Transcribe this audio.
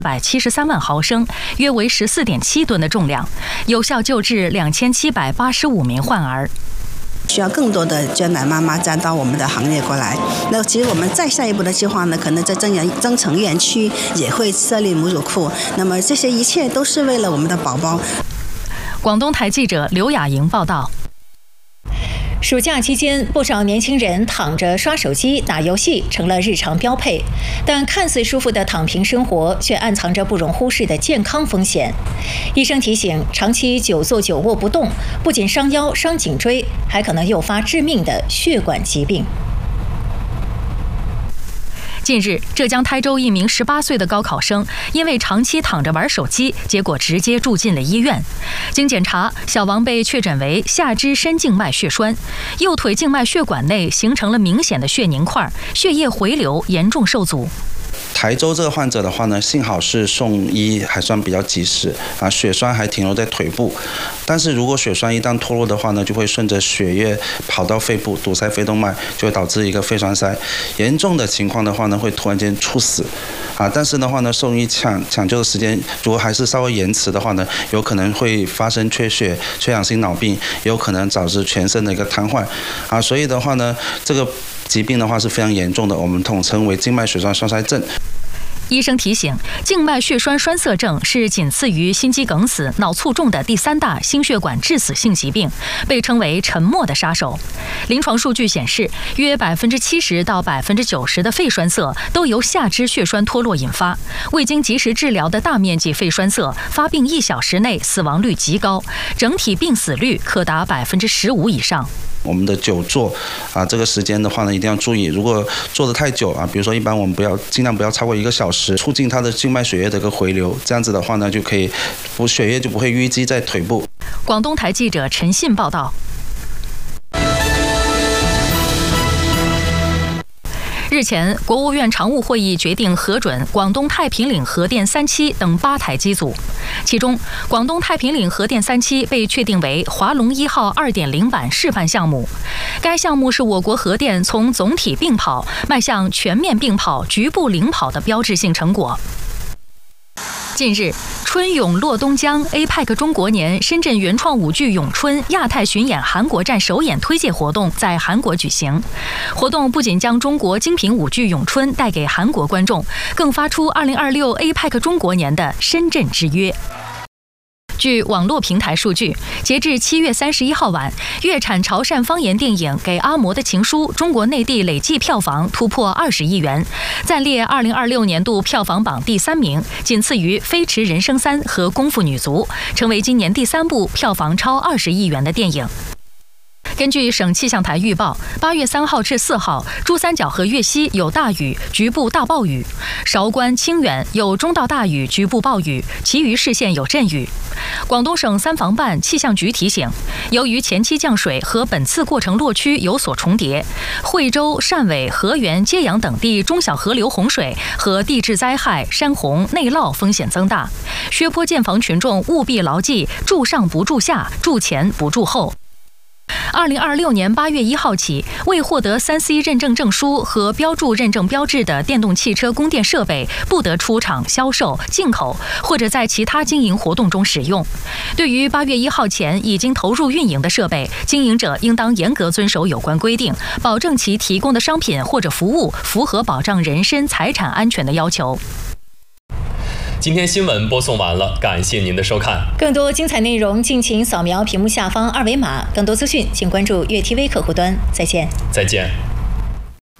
173万毫升，约为14.7吨的重量，有效救治2785名患儿。 需要更多的捐奶妈妈站到我们的行业过来。那其实我们再下一步的计划呢，可能在增城园区也会设立母乳库。那么这些一切都是为了我们的宝宝。 广东台记者刘雅莹报道。 暑假期间，不少年轻人躺着刷手机、打游戏成了日常标配，但看似舒服的躺平生活，却暗藏着不容忽视的健康风险。医生提醒，长期久坐久卧不动，不仅伤腰、伤颈椎，还可能诱发致命的血管疾病。 近日，浙江台州一名18岁的高考生因为长期躺着玩手机，结果直接住进了医院。经检查，小王被确诊为下肢深静脉血栓，右腿静脉血管内形成了明显的血凝块，血液回流严重受阻。 台州这个患者的话呢，幸好是送医还算比较及时啊，血栓还停留在腿部，但是如果血栓一旦脱落的话呢，就会顺着血液跑到肺部，堵塞肺动脉，就会导致一个肺栓塞。严重的情况的话呢，会突然间猝死啊。但是的话呢，送医抢救的时间如果还是稍微延迟的话呢，有可能会发生缺血、缺氧性脑病，也有可能导致全身的一个瘫痪啊。所以的话呢，这个疾病的话是非常严重的，我们统称为静脉血栓栓塞症。 医生提醒，静脉血栓栓塞症是仅次于心肌梗死、脑卒中的第3大心血管致死性疾病，被称为沉默的杀手。临床数据显示，约70%到90%的肺栓塞都由下肢血栓脱落引发，未经及时治疗的大面积肺栓塞，发病1小时内死亡率极高，整体病死率可达15%以上。 我们的久坐啊，这个时间的话呢，一定要注意。如果坐得太久啊，比如说一般我们尽量不要超过1个小时，促进它的静脉血液的一个回流，这样子的话呢，就可以血液就不会淤积在腿部。 广东台记者陈信报道。日前，国务院常务会议决定核准广东太平岭核电3期等8台机组，其中广东太平岭核电3期被确定为华龙1号2.0版示范项目。该项目是我国核电从总体并跑迈向全面并跑、局部领跑的标志性成果。近日，春咏落东江 APEC 中国年深圳原创舞剧咏春亚太巡演韩国站首演推介活动在韩国举行。活动不仅将中国精品舞剧咏春带给韩国观众，更发出2026 APEC 中国年的深圳之约。据网络平台数据，截至7月31号晚，粤产潮汕方言电影《给阿嬷的情书》中国内地累计票房突破20亿元，暂列2026年度票房榜第3名，仅次于《飞驰人生3》和《功夫女足》，成为今年第3部票房超20亿元的电影。根据省气象台预报，8月3号至4号，珠三角和粤西有大雨，局部大暴雨；韶关、清远有中到大雨，局部暴雨，其余市县有阵雨。广东省3防办气象局提醒，由于前期降水和本次过程落区有所重叠，惠州、汕尾、河源、揭阳等地中小河流洪水和地质灾害、山洪、内涝风险增大，薛坡建房群众务必牢记住上不住下，住前不住后。2026年8月1号起，未获得3C 认证证书和标注认证标志的电动汽车供电设备不得出厂销售、进口或者在其他经营活动中使用。对于8月1号前已经投入运营的设备，经营者应当严格遵守有关规定，保证其提供的商品或者服务符合保障人身财产安全的要求。 今天新闻播送完了，感谢您的收看。 更多精彩内容，敬请扫描屏幕下方2维码。更多资讯，请关注粤 TV 客户端。再见。 再见。